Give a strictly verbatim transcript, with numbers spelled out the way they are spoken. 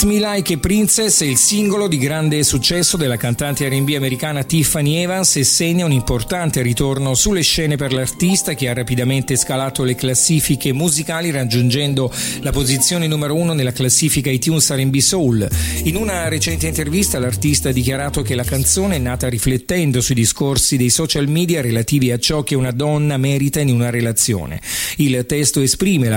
Me Like a Princess è il singolo di grande successo della cantante erre and bi americana Tiffany Evans e segna un importante ritorno sulle scene per l'artista, che ha rapidamente scalato le classifiche musicali raggiungendo la posizione numero uno nella classifica iTunes erre and bi Soul. In una recente intervista l'artista ha dichiarato che la canzone è nata riflettendo sui discorsi dei social media relativi a ciò che una donna merita in una relazione. Il testo esprime la